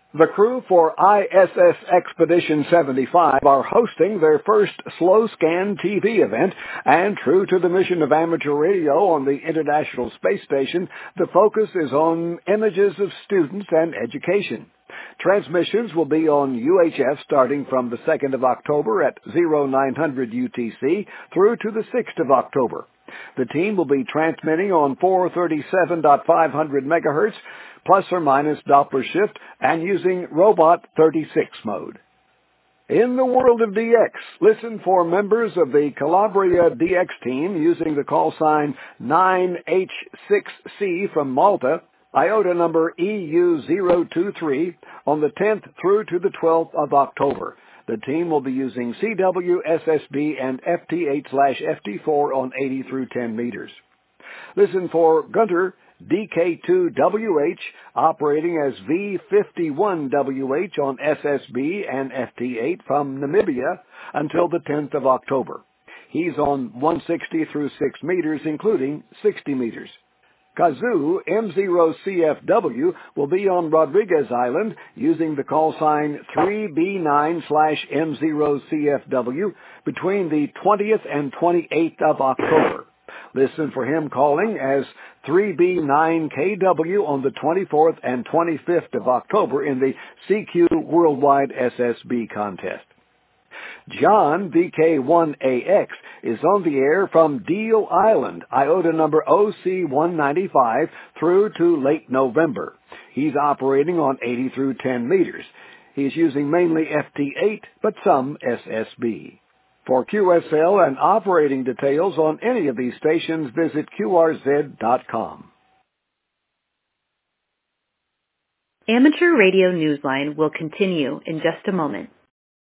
The crew for ISS Expedition 75 are hosting their first slow scan TV event, and true to the mission of amateur radio on the International Space Station, the focus is on images of students and education. Transmissions will be on UHF starting from the 2nd of October at 0900 UTC through to the 6th of October. The team will be transmitting on 437.500 megahertz, plus or minus Doppler shift, and using Robot 36 mode. In the world of DX, listen for members of the Calabria DX team using the call sign 9H6C from Malta, IOTA number EU023, on the 10th through to the 12th of October. The team will be using CW, SSB, and FT8/FT4 on 80 through 10 meters. Listen for Gunter DK2WH operating as V51WH on SSB and FT8 from Namibia until the 10th of October. He's on 160 through 6 meters, including 60 meters. Kazoo M0CFW will be on Rodriguez Island using the call sign 3B9/M0CFW between the 20th and 28th of October. Listen for him calling as 3B9KW on the 24th and 25th of October in the CQ Worldwide SSB contest. John VK1AX is on the air from Deal Island, IOTA number OC195, through to late November. He's operating on 80 through 10 meters. He's using mainly FT8, but some SSB. For QSL and operating details on any of these stations, visit QRZ.com. Amateur Radio Newsline will continue in just a moment.